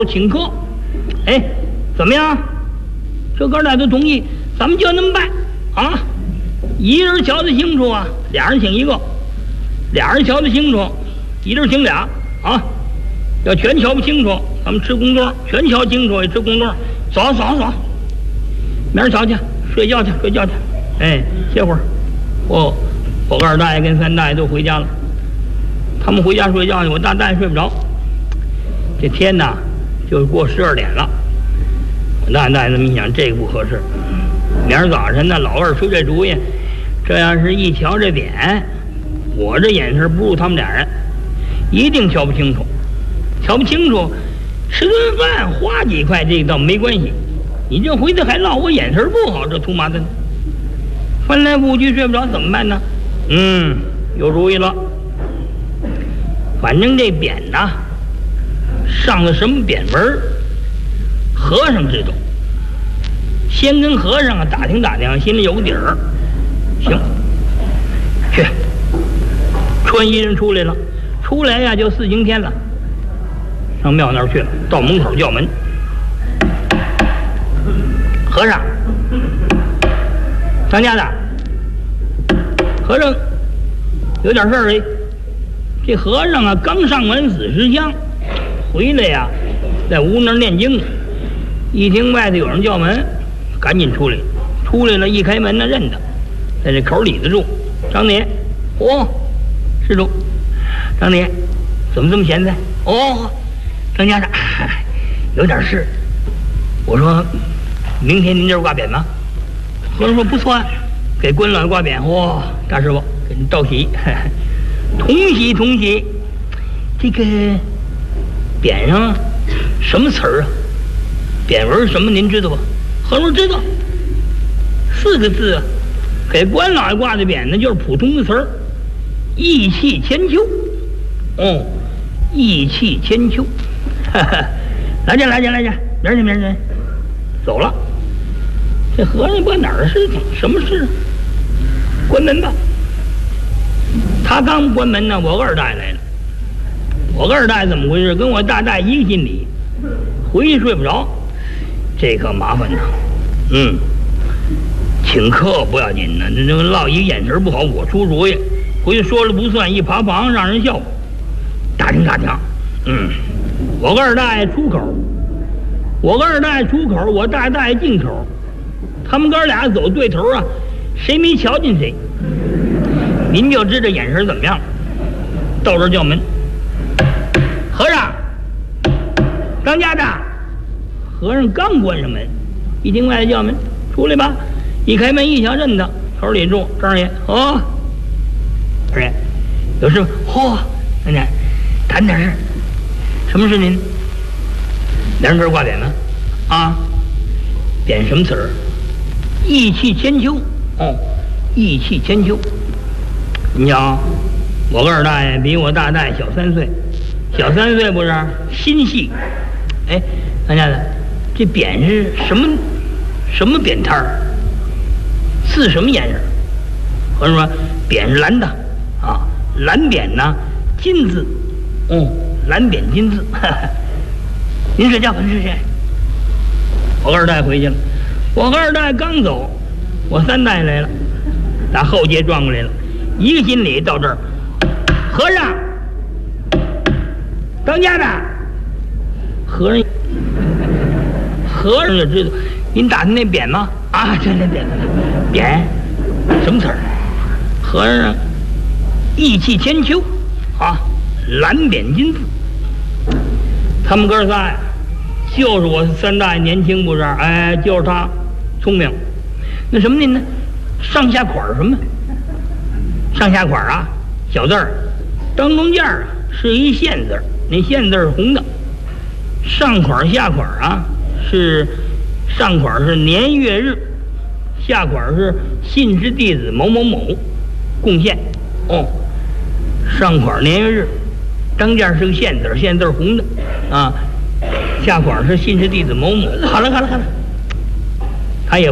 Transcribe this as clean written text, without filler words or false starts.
请客。哎，怎么样？这哥俩都同意，咱们就那么办啊！一人瞧得清楚啊，俩人请一个；俩人瞧得清楚，一人请俩啊！要全瞧不清楚，咱们吃公桌；全瞧清楚也吃公桌。走，明儿瞧去，睡觉去。哎，歇会儿。我二大爷跟三大爷都回家了，他们回家睡觉去，我大大爷睡不着。这天呐，就过12点了。我大爷这么一想，这个不合适。明儿早晨呢，老二出这主意，这要是一瞧这点，我这眼神不如他们俩人，一定瞧不清楚。瞧不清楚，吃顿饭花几块这倒没关系，你这回头还落我眼神不好，这图麻烦。翻来覆去睡不着怎么办呢？有主意了。反正这匾呐，上了什么匾文，和尚知道。先跟和尚打听打听，心里有个底儿。行，去。穿衣人出来了，出来呀就4更天了。上庙那儿去了，到门口叫门。和尚，当家的。和尚有点事儿哎。这和尚啊，刚上完死尸香，回来呀，在屋那儿念经呢。一听外头有人叫门，赶紧出来。出来了，一开门呢，认得，在这口里子住。张爷，施主，张爷，怎么这么闲在？张家长，有点事。我说，明天您这儿挂匾吗？和尚说不错，给关老爷挂匾。大师傅，给您道喜。同喜。这个匾上什么词儿啊？匾文什么您知道吧？和尚说知道，4个字啊。给关老爷挂的匾呢，就是普通的词儿，义气千秋。义气千秋。来着，明儿走了。这和尚不知道哪儿是什么事，关门吧。他刚关门呢，我二大爷来了。我二大爷怎么回事？跟我大大爷一个心理，回去睡不着，这可麻烦呐。请客不要紧呢，这落一个眼神不好，我出主意，回去说了不算，一爬房让人笑话。打听。我二大爷出口，我大爷进口，他们哥俩走对头啊，谁没瞧见谁。您就知道眼神怎么样。到这儿叫门，和尚，当家的。和尚刚关上门，一听外头叫门，出来吧。一开门一瞧认得，口里住张爷。二爷，有事吗？奶奶，谈点事。什么事您？两人挂匾吗？匾什么词儿？义气千秋。义气千秋。你瞧，我二大爷比我大大爷小3岁，小3岁不是心细。当家的，这匾是什么匾摊儿？字什么颜色？和尚说匾是蓝的啊，蓝匾呢，金字。蓝匾金字。您这叫什么事？我二大爷回去了。我二大爷刚走，我三大爷来了，打后街转过来了，一个心里到这儿。和尚，当家的。和尚就知道，您打听那匾吗？这匾什么词儿？和尚义气千秋蓝匾金字。他们哥仨呀，就是我三大爷年轻不是？就是他聪明。那什么您呢？上下款什么？上下款小字儿，当中间是一县字，那县字是红的。上款下款是上款是年月日，下款是信氏弟子某某某贡献。上款年月日，当间是个县字，县字红的下款是信氏弟子某某。好了，